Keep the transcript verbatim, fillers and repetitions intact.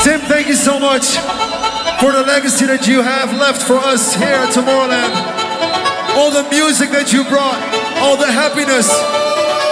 Tim, thank you so much for the legacy that you have left for us here at Tomorrowland. All the music that you brought, all the happiness,